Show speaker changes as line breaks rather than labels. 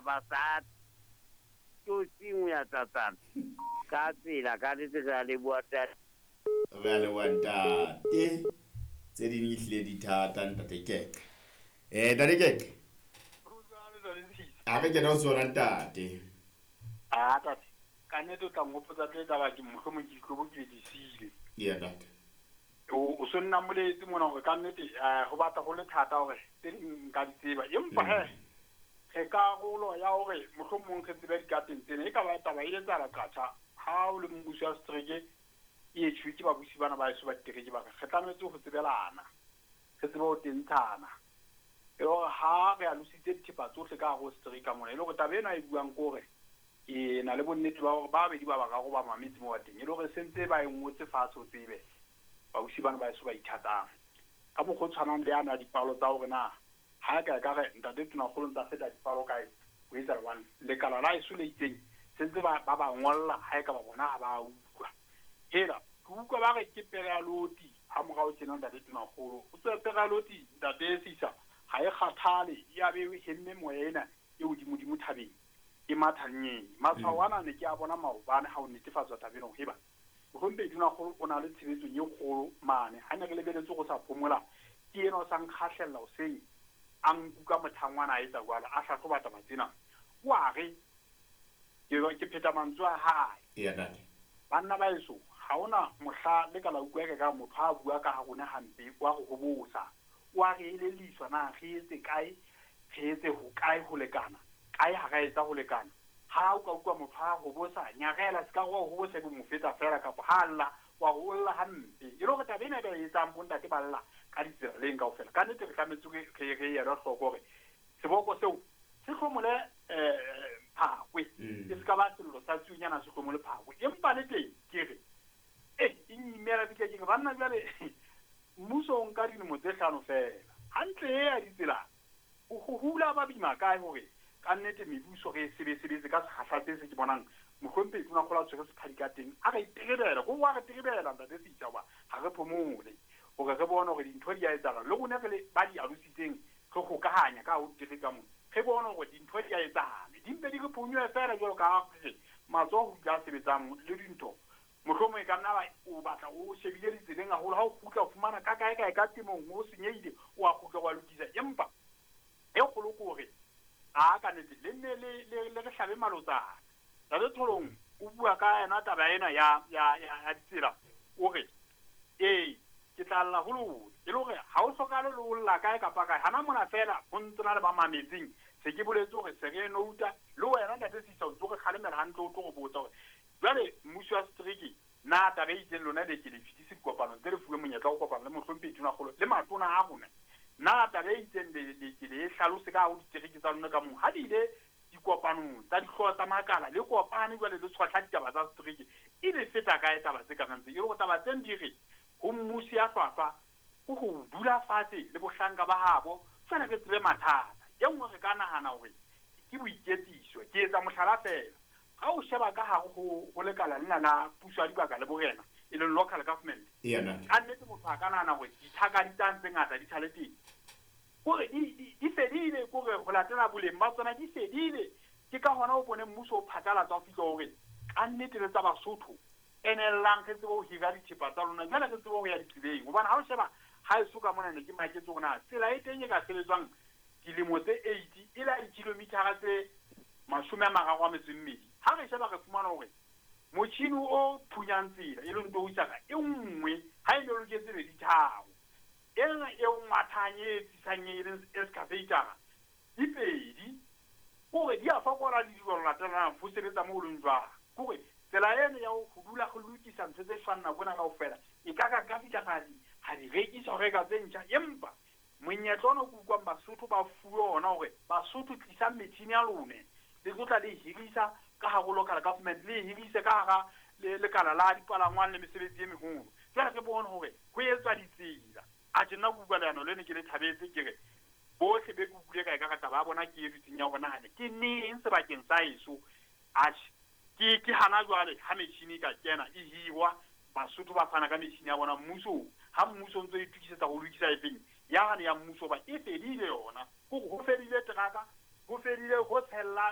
setjhaba sa Tosing ya Tsatsana ka tsela ka ditsela le bua tsa
re a le wantate tse ding ehlile di thata ntate Keke ntate Keke a re kena ho tsona ntate
tate ka nnete o tla ngopotsa tse taba ke mohlomong ke tlo ke di sile
ya ntate
o se nna moletse mona gore ka nnete go batla go le thata gore tse nka di tseba empa ge ka golo ya gore mohlomong ge tseba dikateng tsena e ka ba taba e etsala qatsha ha o le mmuso wa setereke e tshwe ke babusi bana ba eso ba ditereke ba ge tlametse go tsebelana ge tseba o tentshana e gore ha re a lositse dithipa tsohle ka go setereka mona e le gore tabe ena e buang kore e na le bonnete ba gore ba bedi ba ba ka go ba mametse mo wa teng e le gore sentse ba engotse fatshe o tsebe babusi bana ba eso ba ithatang ka mokgwa o tshwanang le ana dipalo tsa gore na ha ka ka re ntate tona go ntse feta dipalo kae go etsa one lekala la eso le itseng sentse ba ngolla ha ka ba bona ha ba utlwa hela ke utlwa ba re ke peraloti ha morao tsena ntate tona golo o tswe peraloti ntate sisa ha e kgathale ya be e hemme moyena e udimodimo thabeng e mathanyeng matshwana ne ke a bona maobane ha o netefatswa tabeng heba gompe dina go o na le tshebetso ye kgolo mane ha ne re lebeletse go sa phomola ke eno sa nkgahlella o seng ang kuka mothangwana a etsa gwala a hlatlo batla matsena wa re ke pheta mantswe a hae
ya ntate
banna ba eso ha ona mohla le kala ukwa ka motho a bua ka ha gona hampe wa go hobosa wa re ile liswa na ge etse kae ge etse ho kae ho lekana kae ha ga etsa ho lekana ha o ka ukwa motho a go bosa nyagela se ka go bosa bo mo feta fela ka ha lla wa go lla hampe e lo go tabena ba etsa mbonta ke balla ka ditsela le nka ofela ka nete re tlametse ke ya ra hloko gore seboko seo se khomole phakwe e se ka ba sello sa tsunyana se khomole phakwe empa le teng ke re inyimela dike ke banna jale mmuso o nka dilemo tse hlano fela hantle e ya ditsela o hula ba bima kae hore ka nnete mebuso ge sebetse ka sekgahla se ke bonang mohlompe tuna khola tswe se phadi ka teng a ga itegebela go wa ga itegebela ntate se itsa ba ha re phomole o ga re bona gore dintho di a etsala le go ne re le ba di alusitseng go go kahanya ka o dire ka mo ge bona gore dintho di a etsala dimpe di go phonywa fela jalo ka ge matso go tla sebetsang le dintho mohlomong e ka nna ba o batla o shebile ditseleng a hola ha o kutla o fumana ka kae ka temong mo senyeile o a kutla wa lokisa empa e go lokore a ka nete le ne le re hlabe malotsana la le tholong o bua ka ena taba ena ya ditsela o re ke tla lla go lona e le gore ha o hlokale le o lla kae kapa kae hana mona fela go ntsona le ba mametseng se ke boletse gore se re nouta le wena ntate sisa o tlo go kgalemela hantle o tlo go botsa gore jwale mmuso wa setereke na taba e itseng lona le ke le fitise dikopano tse re fuwe monyetla o kopana le mohlompe tuna golo le matona a gona na taba e itseng le hlalose ka go ditereke tsa lona ka mong ha di ile dikopanong tsa dihlooho tsa makala le kopane jwale le tshwahla ditaba tsa setereke e le feta kae taba tse ka nantse e le go taba tseng di re ho mmuso ya hlwahlwa go go dula fatshe le bohlanka ba habo fela ke tsebe mathata ye nngwe re ka nahana hore ke boiketliso ke etsa mohlala fela ga o sheba ka ha go lekala lena la puso ya dibaka le borena e leng local government ka nnete motho a ka nahana gore dithaka di tse ngata di tshale teng kore di fedile kore go latela boleng ba tsona di fedile ke ka hona o bone mmuso o phatlalatsa o fitlha hore ka nnete le tsa Basotho enelang ke tsebo ho hira dithipa tsa lona jana ke tsebo ho ya ditseleng hobane ha o sheba ha e soka mona ne ke maketse gona tsela e teng e ka sebetswang dilemo tse 80 e la dikilometara tse 32 ha re sheba re fumana hore motšhini o phunyang tsela e leng to isaka e nngwe ha e le loketse le dithao ena e ngwathanye tsisanye le excavator di pedi gore di a fokola di go latela go sebetsa mo leng jwa gore tsela ena ya go dula go lokisa ntse tse tshwana bona ka ofela e ka fitla ga di rekisa re ka tsentša empa monyetlo ono go kwa Basotho ba fuwe ona hore Basotho tlisa metšhini ya lone le tla le hirisa ka ha go local government le hirise ka ga le kala la dipalangwang le mesebetsi e meholo jwale ke bona hore go etswa ditsela a tjena go bua leano le ne ke le thabetse ke re bohle be go bule kae ka taba bona ke editseng ya bona hane ke neng sebakeng sa eso ke hana jwale ha metšhini ka kena e hiwa Basotho ba fana ka metšhini ya bona mmuso ha mmuso ntse e tukisetsa go lokisa efeng ya gane ya mmuso ba e fedile yona go fedile teraka go fedile go tshella